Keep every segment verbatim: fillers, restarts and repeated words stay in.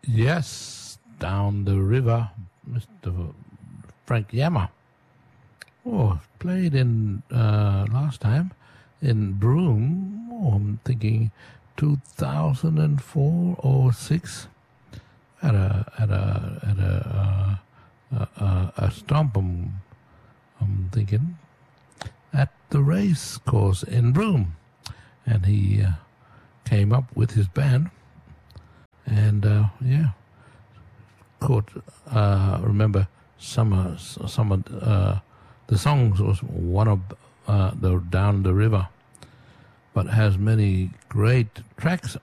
Yes, Down the River, Mister Frank Yama. Oh, played in uh, last time in Broome. Oh, I'm thinking two thousand four or six at a at a at a uh, a, a stomp. I'm, I'm thinking at the race course in Broome, and he uh, came up with his band. And, uh, yeah, caught, uh, remember, summer, summer, uh, the songs was one of uh, the Down the River, but has many great tracks.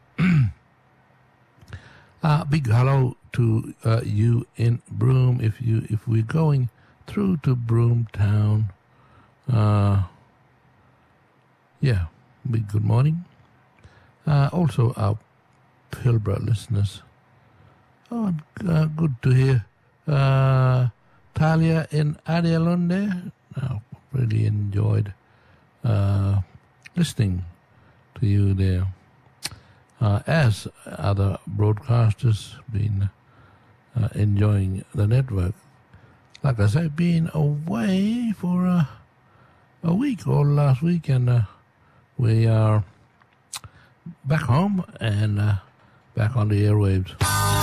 uh, big hello to uh, you in Broome. If you if we're going through to Broome town, uh, yeah, big good morning. Uh, also, our Pilbara listeners. Oh, uh, good to hear. Uh, Talia in Adialunde. I really enjoyed uh, listening to you there. Uh, as other broadcasters been uh, enjoying the network. Like I say, been away for uh, a week or last week, and uh, we are back home and uh, back on the airwaves.